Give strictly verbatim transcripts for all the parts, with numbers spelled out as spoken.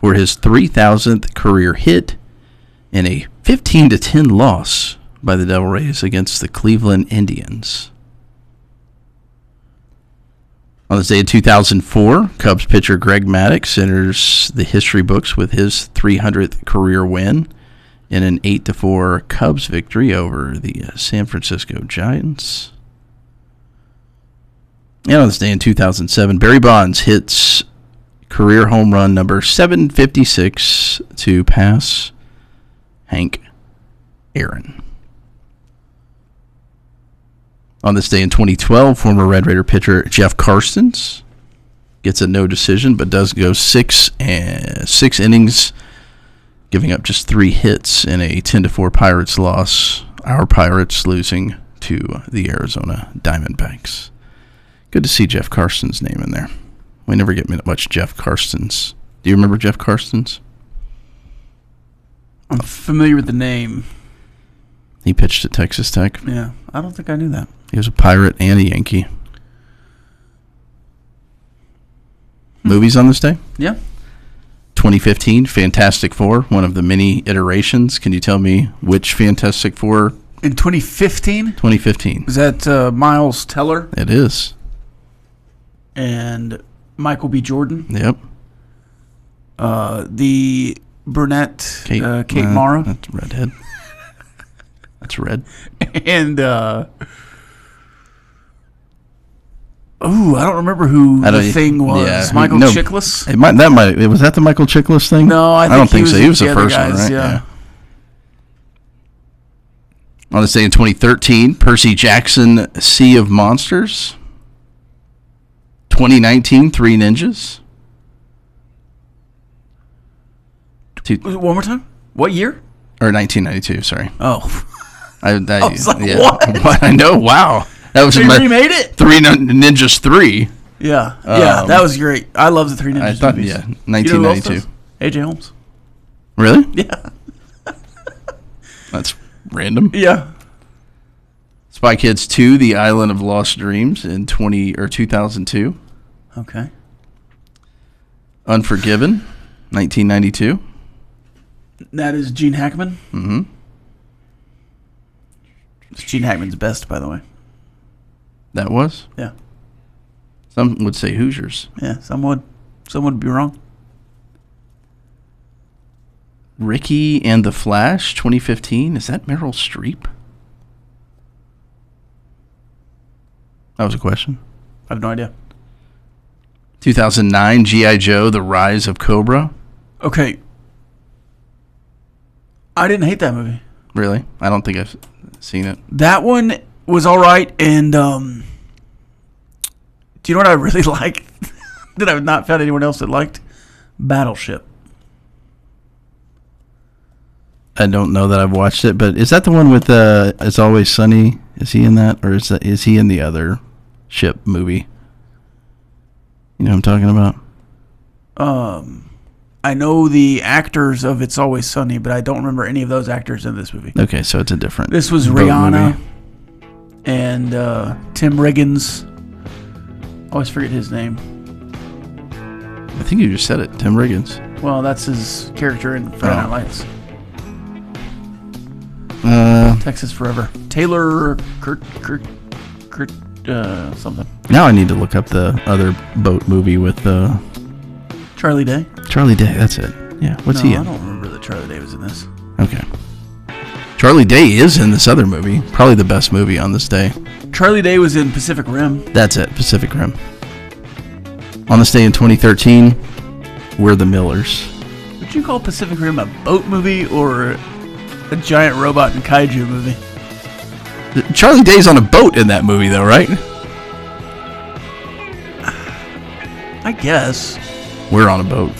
for his three thousandth career hit in a fifteen to ten loss by the Devil Rays against the Cleveland Indians. On this day in two thousand four, Cubs pitcher Greg Maddux enters the history books with his three hundredth career win in an eight to four Cubs victory over the San Francisco Giants. And on this day in two thousand seven, Barry Bonds hits career home run number seven fifty-six to pass Hank Aaron. On this day in twenty twelve, former Red Raider pitcher Jeff Karstens gets a no decision, but does go six and six innings, giving up just three hits in a ten to four Pirates loss. Our Pirates losing to the Arizona Diamondbacks. Good to see Jeff Karstens' name in there. We never get much Jeff Karstens. Do you remember Jeff Karstens? I'm familiar with the name. He pitched at Texas Tech. Yeah, I don't think I knew that. He was a Pirate and a Yankee. Hmm. Movies on this day? Yeah. twenty fifteen, Fantastic Four, one of the many iterations. Can you tell me which Fantastic Four? In twenty fifteen? twenty fifteen. Is that uh, Miles Teller? It is. And Michael B. Jordan? Yep. Uh, the brunette Kate, uh, Kate uh, Mara? That's redhead. That's red. And, uh... Ooh, I don't remember who I don't, the thing was. Yeah, Michael no, Chiklis? It might, that might, was that the Michael Chiklis thing? No, I, think I don't think he so. He was the, the first guys, one, right? Yeah. yeah. On this day in twenty thirteen, Percy Jackson, Sea of Monsters. twenty nineteen, Three Ninjas. Two, One more time? What year? or nineteen ninety-two, sorry. Oh. I, I, I was like, yeah. what? I know, wow. That was They my, remade it? Three Nin- Ninjas three. Yeah. Yeah, Um, that was great. I love the Three Ninjas I thought, movies. yeah, You know nineteen who else ninety-two. does? A J Holmes. Really? Yeah. That's random. Yeah. Spy Kids two, The Island of Lost Dreams in twenty or two thousand two. Okay. Unforgiven, nineteen ninety-two. That is Gene Hackman. Mm-hmm. It's Gene Hackman's best, by the way. That was? Yeah. Some would say Hoosiers. Yeah, some would. Some would be wrong. Ricky and the Flash, twenty fifteen. Is that Meryl Streep? That was a question. I have no idea. two thousand nine, G I. Joe, The Rise of Cobra. Okay. I didn't hate that movie. Really? I don't think I've seen it. That one was all right, and um, do you know what I really liked that I've not found anyone else that liked? Battleship. I don't know that I've watched it, but is that the one with uh, It's Always Sunny? Is he in that, or is that is he in the other ship movie? You know what I'm talking about? Um, I know the actors of It's Always Sunny, but I don't remember any of those actors in this movie. Okay, so it's a different. This was boat Rihanna movie. and uh, Tim Riggins. I always forget his name. I think you just said it, Tim Riggins. Well, that's his character in Friday Night Oh. Lights. Uh, Texas Forever. Taylor Kurt Kurt Kurt uh, something. now I need to look up the other boat movie with uh, Charlie Day. Charlie Day. That's it. Yeah, what's no, he I in? don't remember that Charlie Day was in this. Okay. Charlie Day is in this other movie. Probably the best movie on this day. Charlie Day was in Pacific Rim. That's it, Pacific Rim. On this day in twenty thirteen, We're the Millers. Would you call Pacific Rim a boat movie or a giant robot and kaiju movie? Charlie Day's on a boat in that movie, though, right? I guess. We're on a boat.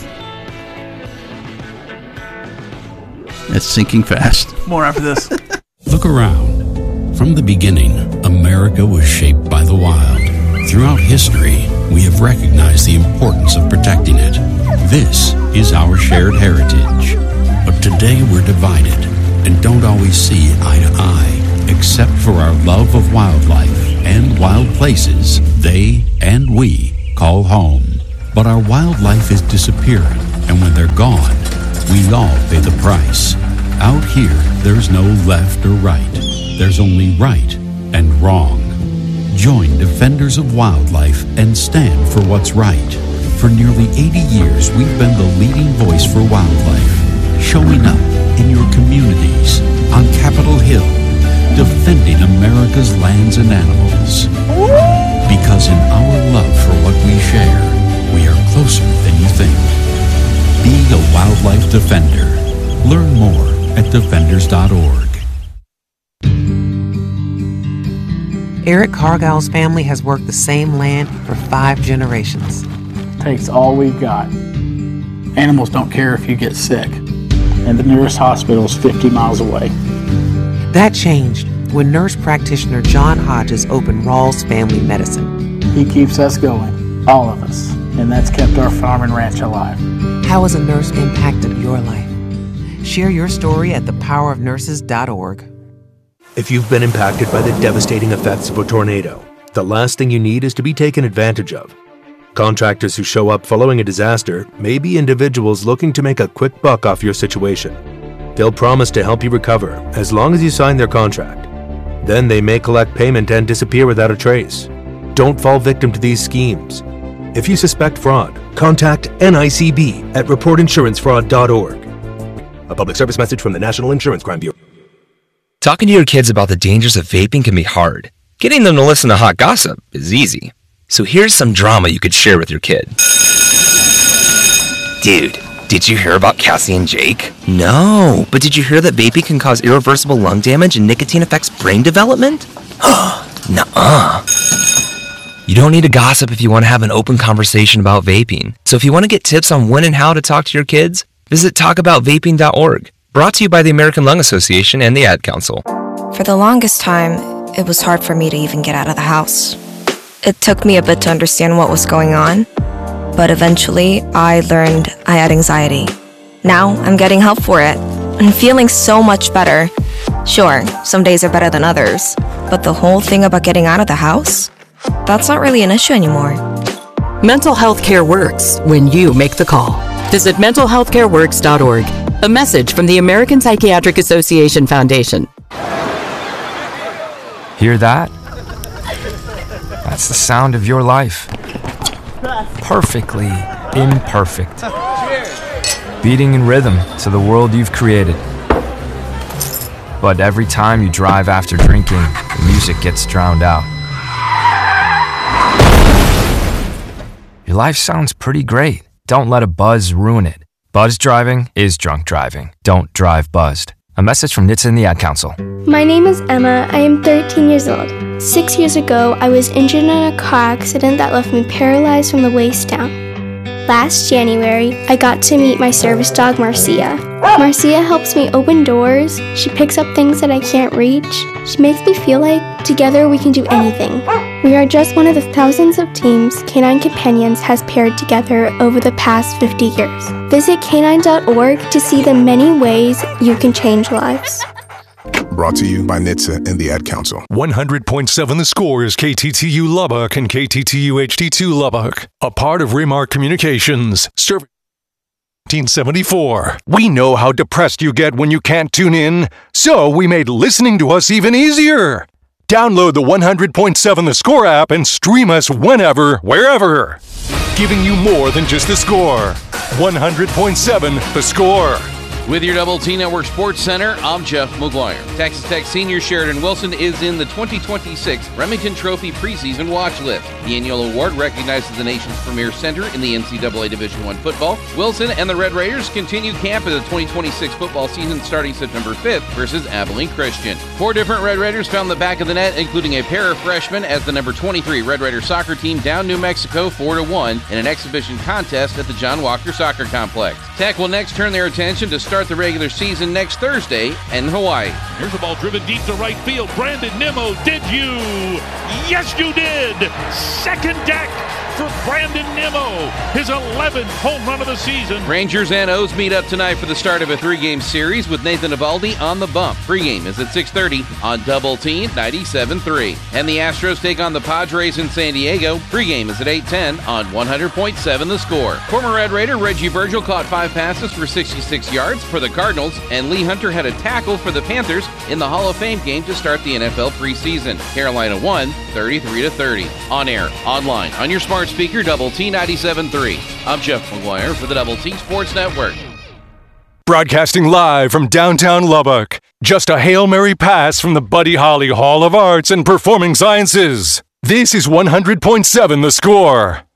It's sinking fast. More after this. Look around. From the beginning, America was shaped by the wild. Throughout history, we have recognized the importance of protecting it. This is our shared heritage. But today we're divided and don't always see eye to eye, except for our love of wildlife and wild places they and we call home. But our wildlife is disappearing, And when they're gone, we all pay the price. Out here, there's no left or right. There's only right and wrong. Join Defenders of Wildlife and stand for what's right. For nearly eighty years, we've been the leading voice for wildlife, showing up in your communities, on Capitol Hill, defending America's lands and animals. Because in our love for what we share, we are closer than you think. Be a wildlife defender. Learn more at defenders dot org. Eric Cargile's family has worked the same land for five generations. Takes all we've got. Animals don't care if you get sick, and the nearest hospital is fifty miles away. That changed when nurse practitioner John Hodges opened Rawls Family Medicine. He keeps us going, all of us, and that's kept our farm and ranch alive. How has a nurse impacted your life? Share your story at the power of nurses dot org. If you've been impacted by the devastating effects of a tornado, the last thing you need is to be taken advantage of. Contractors who show up following a disaster may be individuals looking to make a quick buck off your situation. They'll promise to help you recover as long as you sign their contract. Then they may collect payment and disappear without a trace. Don't fall victim to these schemes. If you suspect fraud, contact N I C B at report insurance fraud dot org. A public service message from the National Insurance Crime Bureau. Talking to your kids about the dangers of vaping can be hard. Getting them to listen to hot gossip is easy. So here's some drama you could share with your kid. Dude, did you hear about Cassie and Jake? No, but did you hear that vaping can cause irreversible lung damage and nicotine affects brain development? Nuh-uh. You don't need to gossip if you want to have an open conversation about vaping. So if you want to get tips on when and how to talk to your kids, visit talk about vaping dot org. Brought to you by the American Lung Association and the Ad Council. For the longest time, it was hard for me to even get out of the house. It took me a bit to understand what was going on, but eventually I learned I had anxiety. Now I'm getting help for it and feeling so much better. Sure, some days are better than others, but the whole thing about getting out of the house, that's not really an issue anymore. Mental health care works when you make the call. Visit mental health care works dot org. A message from the American Psychiatric Association Foundation. Hear that? That's the sound of your life. Perfectly imperfect. Beating in rhythm to the world you've created. But every time you drive after drinking, the music gets drowned out. Your life sounds pretty great. Don't let a buzz ruin it. Buzz driving is drunk driving. Don't drive buzzed. A message from N H T S A and the Ad Council. My name is Emma. I am thirteen years old. Six years ago, I was injured in a car accident that left me paralyzed from the waist down. Last January, I got to meet my service dog, Marcia. Marcia helps me open doors. She picks up things that I can't reach. She makes me feel like together we can do anything. We are just one of the thousands of teams Canine Companions has paired together over the past fifty years. Visit canine dot org to see the many ways you can change lives. Brought to you by N H T S A and the Ad Council. one hundred point seven The Score is K T T U Lubbock and K T T U H D two Lubbock, a part of Remark Communications. Serving nineteen seventy-four. We know how depressed you get when you can't tune in, so we made listening to us even easier. Download the one hundred point seven The Score app and stream us whenever, wherever. Giving you more than just the score. one hundred point seven The Score. With your Double T Network Sports Center, I'm Jeff McGuire. Texas Tech senior Sheridan Wilson is in the twenty twenty-six Remington Trophy preseason watch list. The annual award recognizes the nation's premier center in the N C double A Division I football. Wilson and the Red Raiders continue camp of the twenty twenty-six football season starting September fifth versus Abilene Christian. Four different Red Raiders found the back of the net, including a pair of freshmen as the number twenty-three Red Raider soccer team down New Mexico four to one in an exhibition contest at the John Walker Soccer Complex. Tech will next turn their attention to start the regular season next Thursday in Hawaii. Here's the ball driven deep to right field. Brandon Nimmo, did you? Yes, you did. Second deck for Brandon Nimmo, his eleventh home run of the season. Rangers and O's meet up tonight for the start of a three-game series with Nathan Eovaldi on the bump. Pre-game is at six thirty on Double T ninety-seven point three. And the Astros take on the Padres in San Diego. Pre-game is at eight ten on one hundred point seven The Score. Former Red Raider Reggie Virgil caught five passes for sixty-six yards for the Cardinals, and Lee Hunter had a tackle for the Panthers in the Hall of Fame game to start the N F L preseason. Carolina won thirty-three to thirty. On air, online, on your smart speaker, Double T ninety-seven point three. I'm Jeff McGuire for the Double T Sports Network. Broadcasting live from downtown Lubbock. Just a Hail Mary pass from the Buddy Holly Hall of Arts and Performing Sciences. This is one hundred point seven The Score.